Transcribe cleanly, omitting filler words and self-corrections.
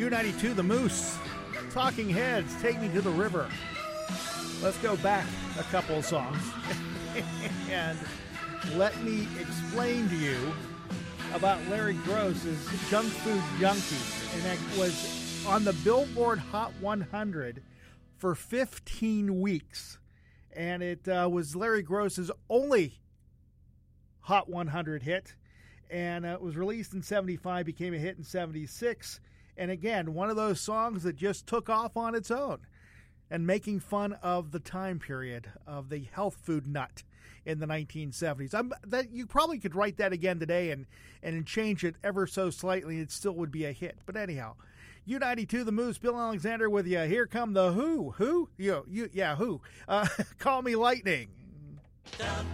U92, The Moose, Talking Heads, Take Me to the River. Let's go back a couple of songs and let me explain to you about Larry Gross's Junk Food Junkie. And that was on the Billboard Hot 100 for 15 weeks. And it was Larry Gross's only Hot 100 hit. And it was released in 75, became a hit in 76. And again, one of those songs that just took off on its own and making fun of the time period of the health food nut in the 1970s. That you probably could write that again today and change it ever so slightly. It still would be a hit. But anyhow, U92, The Moose, Bill Alexander with you. Here come the Who. Who? Yeah, Who. Call Me Lightning.